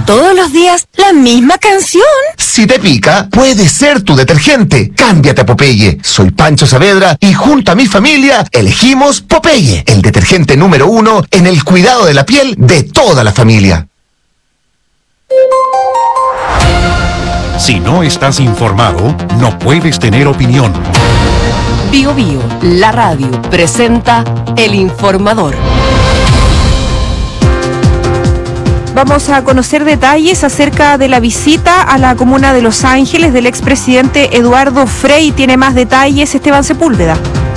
todos los días la misma canción. Si te pica, puede ser tu detergente. Cámbiate a Popeye. Soy Pancho Saavedra y junto a mi familia elegimos Popeye, el detergente número 1 en el cuidado de la piel de toda la familia. Si no estás informado, no puedes tener opinión. Bio Bio, la radio, presenta El Informador. Vamos a conocer detalles acerca de la visita a la comuna de Los Ángeles del expresidente Eduardo Frei. Tiene más detalles Esteban Sepúlveda.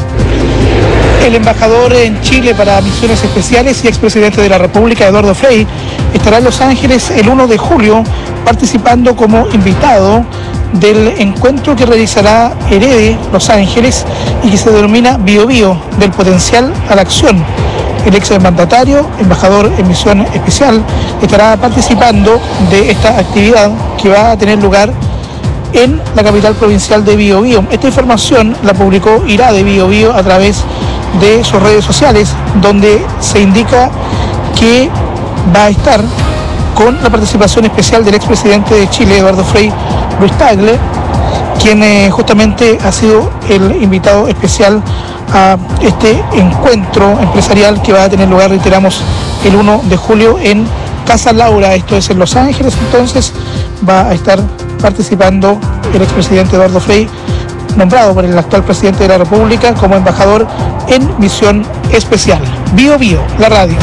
El embajador en Chile para misiones especiales y expresidente de la República, Eduardo Frei, estará en Los Ángeles el 1 de julio participando como invitado del encuentro que realizará Herede Los Ángeles y que se denomina Bio Bio, del potencial a la acción. El exmandatario, embajador en misión especial, estará participando de esta actividad que va a tener lugar en la capital provincial de Biobío. Esta información la publicó Irá de Biobío a través de sus redes sociales, donde se indica que va a estar con la participación especial del expresidente de Chile, Eduardo Frei Ruiz Tagle, quien justamente ha sido el invitado especial a este encuentro empresarial que va a tener lugar, reiteramos, el 1 de julio en Casa Laura, esto es en Los Ángeles. Entonces va a estar participando el expresidente Eduardo Frei, nombrado por el actual presidente de la República como embajador en misión especial. Bio Bio, la radio.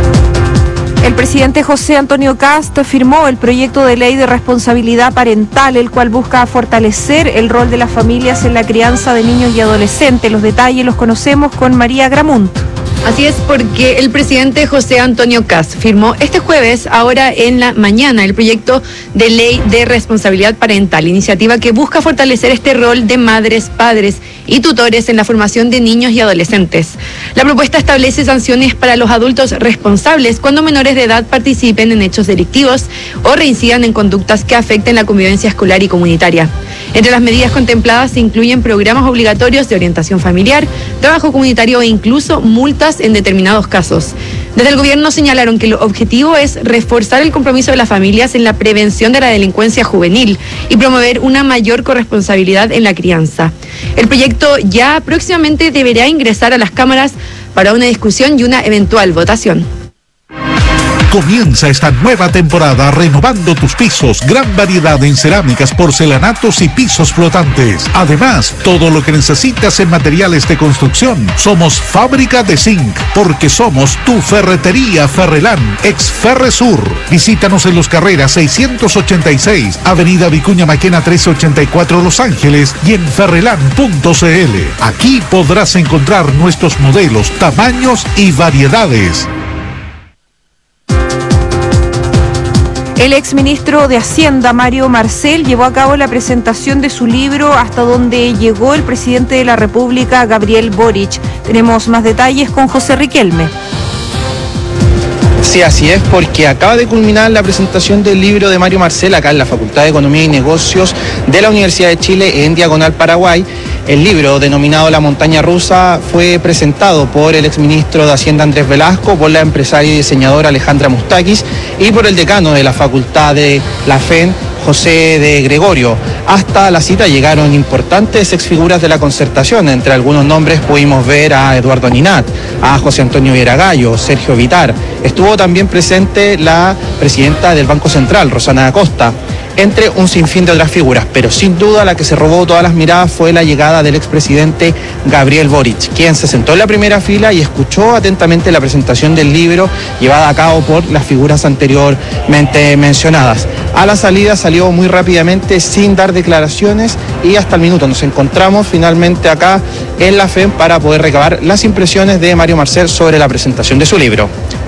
El presidente José Antonio Kast firmó el proyecto de ley de responsabilidad parental, el cual busca fortalecer el rol de las familias en la crianza de niños y adolescentes. Los detalles los conocemos con María Gramunt. Así es, porque el presidente José Antonio Kast firmó este jueves, ahora en la mañana, el proyecto de ley de responsabilidad parental, iniciativa que busca fortalecer este rol de madres, padres y tutores en la formación de niños y adolescentes. La propuesta establece sanciones para los adultos responsables cuando menores de edad participen en hechos delictivos o reincidan en conductas que afecten la convivencia escolar y comunitaria. Entre las medidas contempladas se incluyen programas obligatorios de orientación familiar, trabajo comunitario e incluso multas en determinados casos. Desde el gobierno señalaron que el objetivo es reforzar el compromiso de las familias en la prevención de la delincuencia juvenil y promover una mayor corresponsabilidad en la crianza. El proyecto ya próximamente deberá ingresar a las cámaras para una discusión y una eventual votación. Comienza esta nueva temporada renovando tus pisos. Gran variedad en cerámicas, porcelanatos y pisos flotantes. Además, todo lo que necesitas en materiales de construcción. Somos Fábrica de Zinc, porque somos tu ferretería Ferrelán, ex Ferresur. Visítanos en Los Carreras 686, Avenida Vicuña Maquena 1384 Los Ángeles y en ferrelán.cl. Aquí podrás encontrar nuestros modelos, tamaños y variedades. El exministro de Hacienda, Mario Marcel, llevó a cabo la presentación de su libro Hasta donde llegó el presidente de la República, Gabriel Boric. Tenemos más detalles con José Riquelme. Sí, así es, porque acaba de culminar la presentación del libro de Mario Marcel acá en la Facultad de Economía y Negocios de la Universidad de Chile en Diagonal Paraguay. El libro, denominado La Montaña Rusa, fue presentado por el exministro de Hacienda Andrés Velasco, por la empresaria y diseñadora Alejandra Mustakis y por el decano de la Facultad de la FEN, José de Gregorio. Hasta la cita llegaron importantes exfiguras de la concertación. Entre algunos nombres pudimos ver a Eduardo Ninat, a José Antonio Vieragallo, Sergio Vitar. Estuvo también presente la presidenta del Banco Central, Rosana Acosta, entre un sinfín de otras figuras, pero sin duda la que se robó todas las miradas fue la llegada del expresidente Gabriel Boric, quien se sentó en la primera fila y escuchó atentamente la presentación del libro llevada a cabo por las figuras anteriormente mencionadas. A la salida salió muy rápidamente sin dar declaraciones y hasta el minuto nos encontramos finalmente acá en la FEM para poder recabar las impresiones de Mario Marcel sobre la presentación de su libro.